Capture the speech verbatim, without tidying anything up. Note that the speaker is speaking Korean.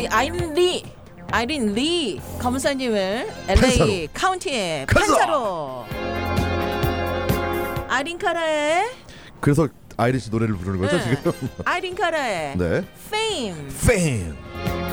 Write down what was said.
우리 아이린 리 아이린 리 검사님을 엘에이 카운티의 판사로. 판사로 아이린 카라의 그래서 아이리시 노래를 부르는 거죠 네. 지금? 아이린 카라의 네. Fame. Fame.